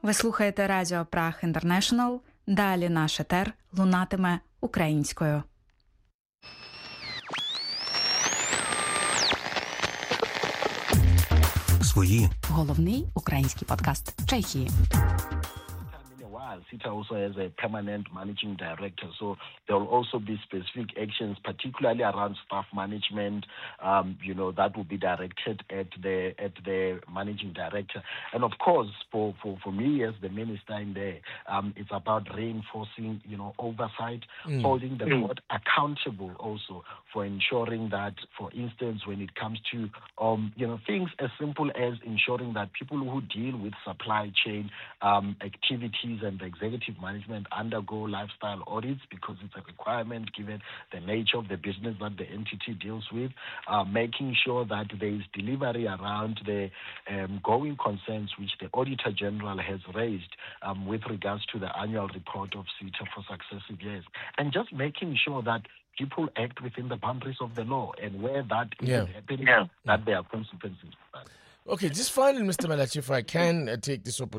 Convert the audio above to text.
Ви слухаєте Радіо Праг Інтернешнл. Далі наш етер лунатиме українською. Свої. Головний український подкаст Чехії. SITA also has a permanent managing director, so there will also be specific actions, particularly around staff management, that will be directed at the managing director. And of course, for me as the minister in there, it's about reinforcing, oversight, holding the board accountable also for ensuring that, for instance, when it comes to, things as simple as ensuring that people who deal with supply chain activities and the executive management undergo lifestyle audits, because it's a requirement given the nature of the business that the entity deals with, making sure that there is delivery around the going concerns which the Auditor General has raised with regards to the annual report of SITA for successive years, and just making sure that people act within the boundaries of the law, and where that isn't happening, that there are consequences for that. Okay, just finally, Mr. Malachi, if I can take this opportunity